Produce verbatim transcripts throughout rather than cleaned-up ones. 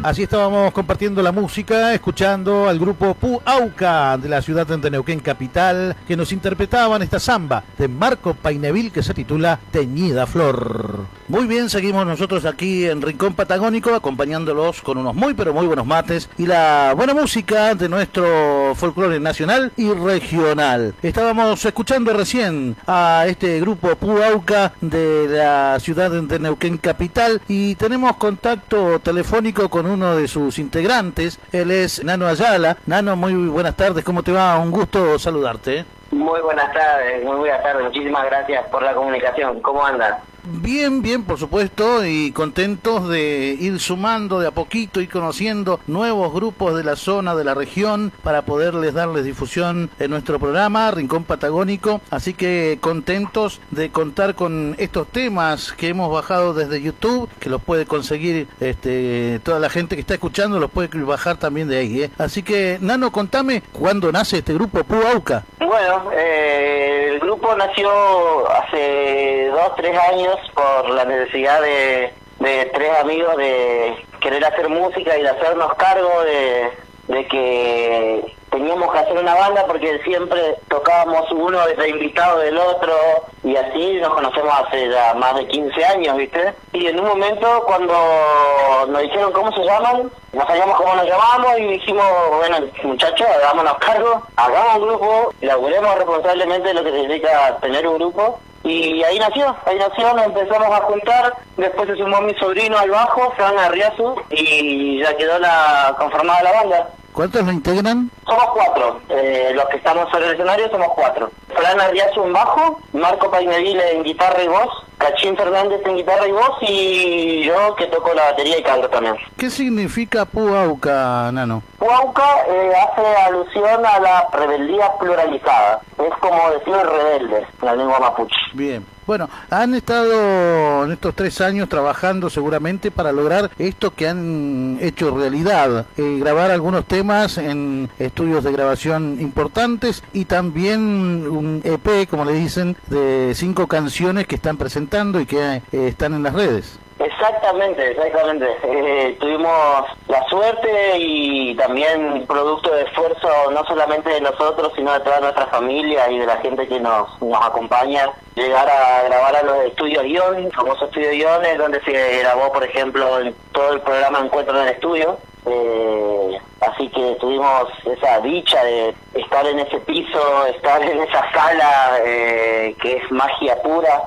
Así estábamos compartiendo la música, escuchando al grupo Puauca de la ciudad de Neuquén capital, que nos interpretaban esta samba de Marco Paineville que se titula Teñida Flor. Muy bien, seguimos nosotros aquí en Rincón Patagónico, acompañándolos con unos muy pero muy buenos mates y la buena música de nuestro folclore nacional y regional. Estábamos escuchando recién a este grupo Puauca de la ciudad de Neuquén capital y tenemos contacto telefónico con uno de sus integrantes. Él es Nano Ayala. Nano, muy buenas tardes, ¿cómo te va? Un gusto saludarte. Muy buenas tardes, muy buenas tardes, muchísimas gracias por la comunicación. ¿Cómo andan? Bien, bien, por supuesto, y contentos de ir sumando de a poquito y conociendo nuevos grupos de la zona, de la región, para poderles darles difusión en nuestro programa Rincón Patagónico. Así que contentos de contar con estos temas que hemos bajado desde YouTube, que los puede conseguir este, toda la gente que está escuchando, los puede bajar también de ahí, ¿eh? Así que, Nano, contame, ¿cuándo nace este grupo Puauca? Bueno, eh, el grupo nació hace dos, tres años por la necesidad de, de tres amigos de querer hacer música y de hacernos cargo de, de que teníamos que hacer una banda porque siempre tocábamos uno de invitado del otro y así nos conocemos hace ya más de quince años, ¿viste? Y en un momento cuando nos dijeron cómo se llaman, no sabíamos cómo nos llamábamos y dijimos, bueno, muchachos, hagámonos cargo, hagamos un grupo, laburemos responsablemente lo que significa tener un grupo. Y ahí nació, ahí nació, nos empezamos a juntar, después se sumó mi sobrino al bajo, Fran Arriazu, y ya quedó la conformada la banda. ¿Cuántos lo integran? Somos cuatro, eh, los que estamos sobre el escenario somos cuatro. Fran Arriazu en bajo, Marco Paineville en guitarra y voz, Cachín Fernández en guitarra y voz y yo que toco la batería y canto también. ¿Qué significa Puauca, Nano? Puauca eh, hace alusión a la rebeldía pluralizada, es como decir rebelde en la lengua mapuche. Bien. Bueno, han estado en estos tres años trabajando seguramente para lograr esto que han hecho realidad, eh, grabar algunos temas en estudios de grabación importantes y también un E P, como le dicen, de cinco canciones que están presentando y que eh, están en las redes. Exactamente, exactamente. Eh, tuvimos la suerte y también producto de esfuerzo no solamente de nosotros, sino de toda nuestra familia y de la gente que nos, nos acompaña, llegar a grabar a los estudios Guión, el famoso estudio Guiones, donde se grabó, por ejemplo, en todo el programa Encuentro en el Estudio. Eh, así que tuvimos esa dicha de estar en ese piso, estar en esa sala eh, que es magia pura.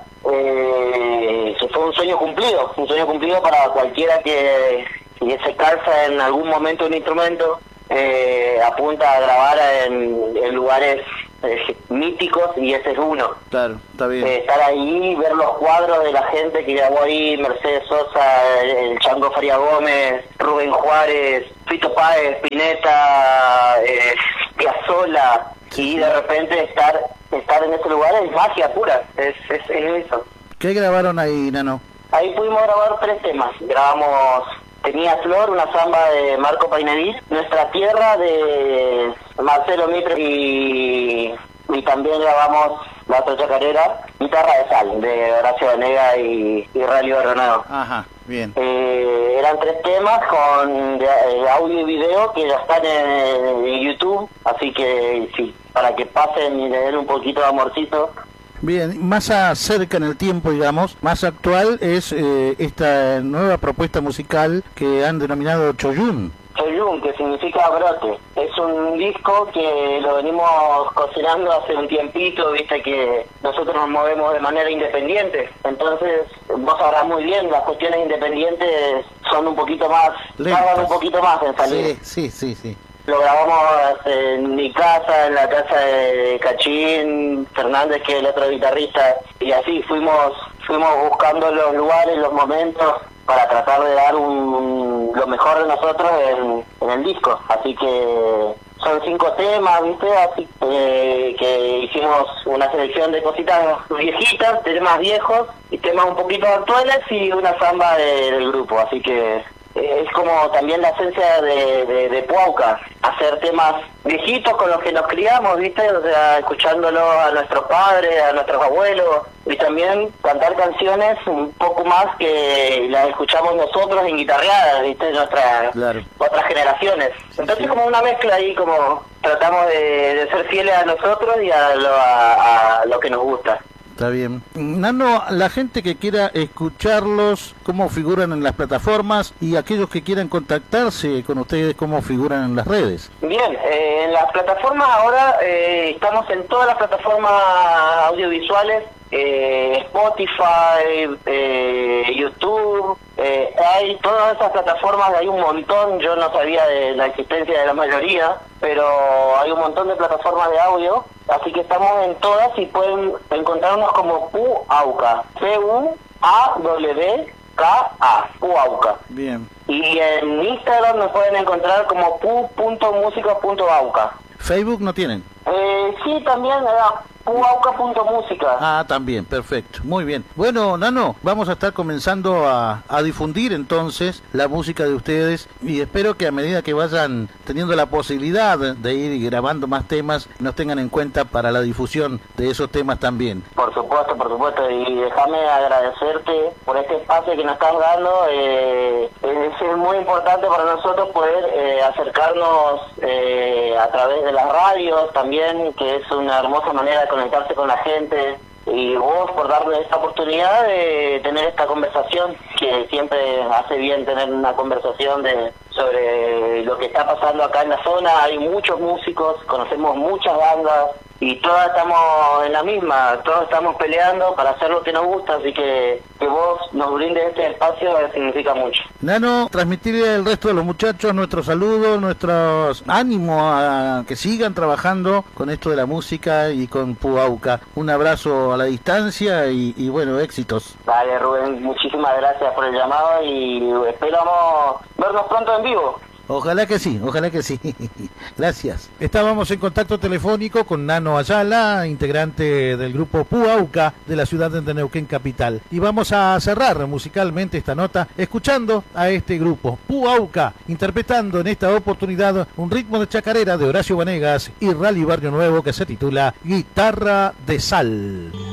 Eh, que fue un sueño cumplido, un sueño cumplido para cualquiera que, que se calza en algún momento un instrumento, eh, apunta a grabar en, en lugares eh, míticos y ese es uno. Claro, está bien. Eh, estar ahí, ver los cuadros de la gente que grabó ahí, Mercedes Sosa, el, el Chango Faria Gómez, Rubén Juárez, Fito Páez, Spinetta, eh, Piazzolla, y de repente estar estar en ese lugar es magia pura, es, es, es eso. ¿Qué grabaron ahí, Nano? Ahí pudimos grabar tres temas. Grabamos Tenía Flor, una samba de Marco Paineville, Nuestra Tierra de Marcelo Mitre y, y también grabamos La Otra Chacarera, Guitarra de Sal de Horacio Vanega y, y Rally Berronado. Ajá, bien. Eh, eran tres temas con de, de audio y video que ya están en, en YouTube, así que sí, para que pasen y le den un poquito de amorcito. Bien, más cerca en el tiempo, digamos, más actual es eh, esta nueva propuesta musical que han denominado Choyún. Choyún, que significa brote. Es un disco que lo venimos cocinando hace un tiempito, viste que nosotros nos movemos de manera independiente. Entonces, vos sabrás muy bien, las cuestiones independientes son un poquito más, tardan un poquito más en salir. Sí, sí, sí, sí. Lo grabamos en mi casa, en la casa de Cachín Fernández, que es el otro guitarrista, y así fuimos fuimos buscando los lugares, los momentos, para tratar de dar un, lo mejor de nosotros en, en el disco. Así que son cinco temas, ¿viste? Así eh, que hicimos una selección de cositas viejitas, temas viejos y temas un poquito actuales y una samba de, del grupo. Así que es como también la esencia de, de, de Puauca, hacer hacer temas viejitos con los que nos criamos, ¿viste? O sea, escuchándolos a nuestros padres, a nuestros abuelos, y también cantar canciones un poco más que las escuchamos nosotros en guitarreadas, ¿viste? Nuestra, claro. Otras generaciones. Entonces sí. como una mezcla ahí, como tratamos de, de ser fieles a nosotros y a lo, a, a lo que nos gusta. Está bien. Nano, la gente que quiera escucharlos, ¿cómo figuran en las plataformas? Y aquellos que quieran contactarse con ustedes, ¿cómo figuran en las redes? Bien, eh, en las plataformas ahora eh, estamos en todas las plataformas audiovisuales, eh, Spotify, eh, YouTube, eh, hay todas esas plataformas, hay un montón, yo no sabía de la existencia de la mayoría, pero hay un montón de plataformas de audio, así que estamos en todas y pueden encontrarnos como Pu Auca, C U A W K A, Pu Auca. Bien. Y en Instagram nos pueden encontrar como pu punto música punto auca. ¿Facebook no tienen? Eh, sí, también era pu auca punto música. Ah, también, perfecto, muy bien. Bueno, Nano, vamos a estar comenzando a, a difundir entonces la música de ustedes y espero que a medida que vayan teniendo la posibilidad de ir grabando más temas, nos tengan en cuenta para la difusión de esos temas también. Por supuesto, por supuesto, y déjame agradecerte por este espacio que nos estás dando. Eh, es, es muy importante para nosotros poder eh, acercarnos eh, a través de las radios también, que es una hermosa manera de conectarse con la gente, y vos por darle esta oportunidad de tener esta conversación, que siempre hace bien tener una conversación de sobre lo que está pasando acá en la zona. Hay muchos músicos, conocemos muchas bandas y todas estamos en la misma, todos estamos peleando para hacer lo que nos gusta, así que que vos nos brindes este espacio significa mucho. Nano, transmitirle al resto de los muchachos nuestros saludos, nuestros ánimos a que sigan trabajando con esto de la música y con Pu Auca. Un abrazo a la distancia y, y bueno, éxitos. Vale, Rubén, muchísimas gracias por el llamado y esperamos vernos pronto en vivo. Ojalá que sí, ojalá que sí. Gracias. Estábamos en contacto telefónico con Nano Ayala, integrante del grupo Pu Auca de la ciudad de Neuquén Capital. Y vamos a cerrar musicalmente esta nota escuchando a este grupo, Pu Auca, interpretando en esta oportunidad un ritmo de chacarera de Horacio Vanegas y Rally Barrio Nuevo que se titula Guitarra de Sal.